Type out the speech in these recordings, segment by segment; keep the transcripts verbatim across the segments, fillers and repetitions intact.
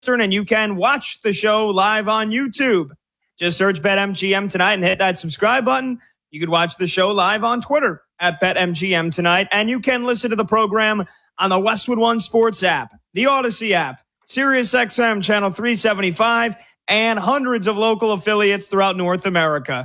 Eastern, and you can watch the show live on YouTube. Just search BetMGM Tonight and hit that subscribe button. You could watch the show live on Twitter at BetMGM Tonight, and you can listen to the program on the Westwood One Sports app, the Odyssey app, SiriusXM Channel three seventy-five, and hundreds of local affiliates throughout North America.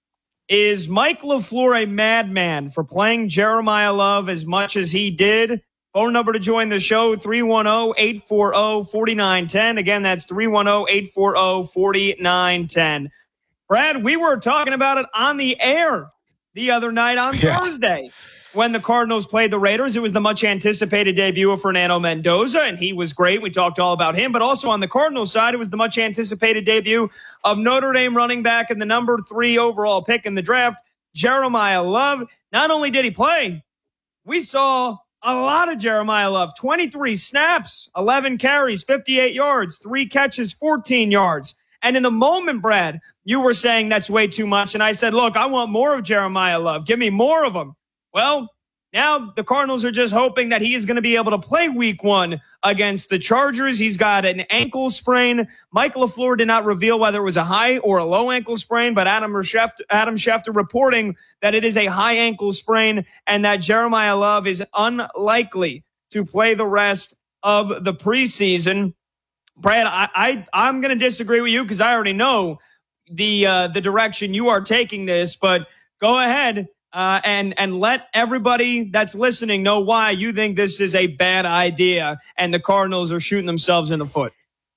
Is Mike LaFleur a madman for playing Jeremiah Love as much as he did? Phone number to join the show, three one zero, eight four zero, four nine one zero. Again, that's three one zero, eight four zero, four nine one zero. Brad, we were talking about it on the air the other night on yeah. Thursday when the Cardinals played the Raiders. It was the much-anticipated debut of Fernando Mendoza, and he was great. We talked all about him. But also on the Cardinals side, it was the much-anticipated debut of Notre Dame running back and the number three overall pick in the draft, Jeremiah Love. Not only did he play, we saw a lot of Jeremiah Love. twenty-three snaps, eleven carries, fifty-eight yards, three catches, fourteen yards. And in the moment, Brad, you were saying that's way too much. And I said, look, I want more of Jeremiah Love. Give me more of him. Well, now the Cardinals are just hoping that he is going to be able to play week one against the Chargers. He's got an ankle sprain. Mike LaFleur did not reveal whether it was a high or a low ankle sprain, but Adam Schefter, Adam Schefter reporting that it is a high ankle sprain and that Jeremiah Love is unlikely to play the rest of the preseason. Brad, I, I, I'm going to disagree with you because I already know the uh, the direction you are taking this, but go ahead. Uh, and, and let everybody that's listening know why you think this is a bad idea and the Cardinals are shooting themselves in the foot.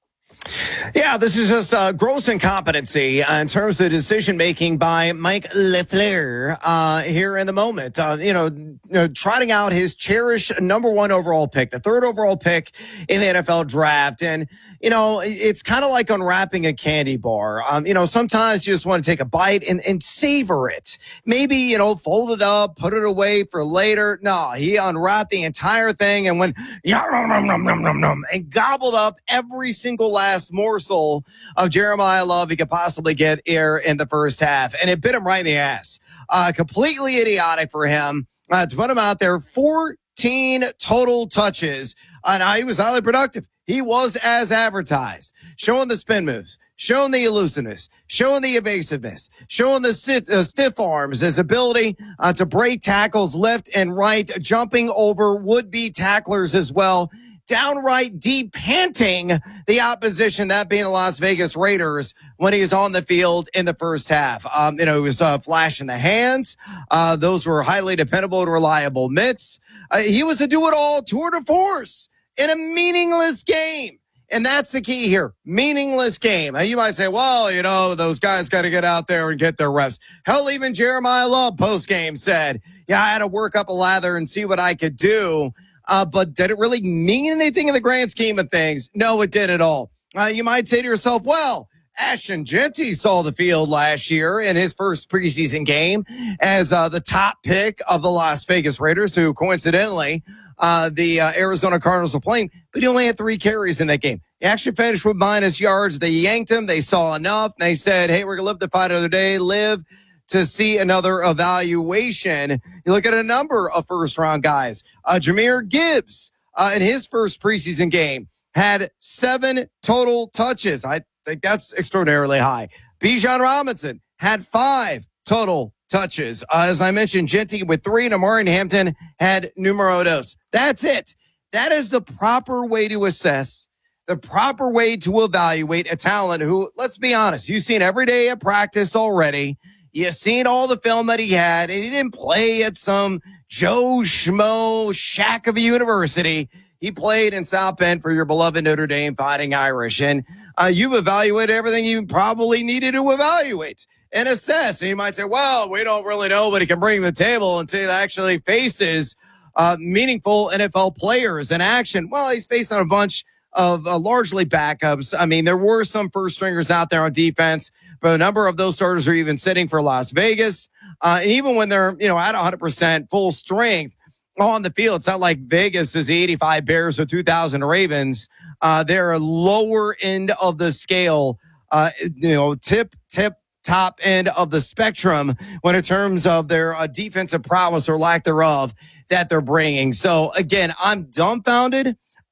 Yeah, this is just uh, gross incompetency uh, in terms of decision-making by Mike LaFleur uh, here in the moment. Uh, you know, you know, trotting out his cherished number one overall pick, the third overall pick in the N F L draft. And, you know, it's kind of like unwrapping a candy bar. Um, you know, sometimes you just want to take a bite and, and savor it. Maybe, you know, fold it up, put it away for later. No, he unwrapped the entire thing and went, yum, yum, yum, yum, yum, yum, and gobbled up every single last morsel of Jeremiah Love he could possibly get here in the first half. And it bit him right in the ass. Uh, completely idiotic for him uh, to put him out there. fourteen total touches. And uh, he was highly productive. He was as advertised, showing the spin moves, showing the elusiveness, showing the evasiveness, showing the sit, uh, stiff arms, his ability uh, to break tackles left and right, jumping over would-be tacklers as well. Downright depanting the opposition, that being the Las Vegas Raiders, when he was on the field in the first half. Um, you know, he was uh, flashing the hands. Uh, those were highly dependable and reliable mitts. Uh, he was a do-it-all tour de force in a meaningless game. And that's the key here. Meaningless game. Now, you might say, well, you know, those guys got to get out there and get their reps. Hell, even Jeremiah Love post-game said, yeah, I had to work up a lather and see what I could do. Uh, but did it really mean anything in the grand scheme of things? No, it didn't at all. Uh, you might say to yourself, well, Ashton Jeanty saw the field last year in his first preseason game as uh, the top pick of the Las Vegas Raiders, who coincidentally uh, the uh, Arizona Cardinals were playing, but he only had three carries in that game. He actually finished with minus yards. They yanked him. They saw enough. They said, hey, we're going to live to fight another day, live to see another evaluation. You look at a number of first-round guys. Uh, Jahmyr Gibbs, uh, in his first preseason game, had seven total touches. I think that's extraordinarily high. Bijan Robinson had five total touches. Uh, as I mentioned, Jeanty with three, and Amari Hampton had numero dos. That's it. That is the proper way to assess, the proper way to evaluate a talent who, let's be honest, you've seen every day at practice already. You've seen all the film that he had, and he didn't play at some Joe Schmo shack of a university. He played in South Bend for your beloved Notre Dame Fighting Irish, and uh, you've evaluated everything you probably needed to evaluate and assess. And you might say, well, we don't really know what he can bring to the table until he actually faces uh, meaningful N F L players in action. Well, he's facing a bunch of uh, largely backups. I mean, there were some first stringers out there on defense, but a number of those starters are even sitting for Las Vegas. Uh, and even when they're, you know, at one hundred percent full strength on the field, it's not like Vegas is the eighty-five Bears or two thousand Ravens. Uh, they're a lower end of the scale, uh, you know, tip, tip, top end of the spectrum when in terms of their uh, defensive prowess or lack thereof that they're bringing. So again, I'm dumbfounded.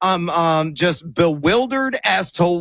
I'm um, just bewildered as to